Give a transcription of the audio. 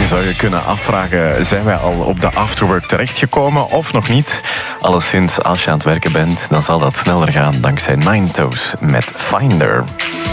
je zou je kunnen afvragen, zijn wij al op de afterwork terechtgekomen of nog niet? Alleszins, als je aan het werken bent, dan zal dat sneller gaan dankzij Nine Toes met Finder.